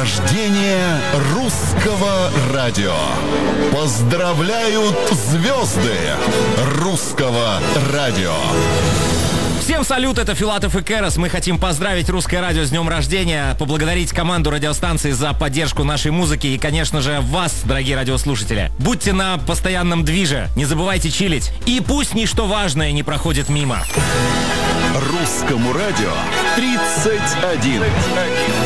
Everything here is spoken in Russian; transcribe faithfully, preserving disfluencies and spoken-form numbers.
рождения русского радио. Поздравляют звезды русского радио. Всем салют, это Филатов и Кэрос. Мы хотим поздравить Русское радио с днем рождения, поблагодарить команду радиостанции за поддержку нашей музыки и, конечно же, вас, дорогие радиослушатели. Будьте на постоянном движе, не забывайте чилить. И пусть ничто важное не проходит мимо. Русскому радио тридцать один.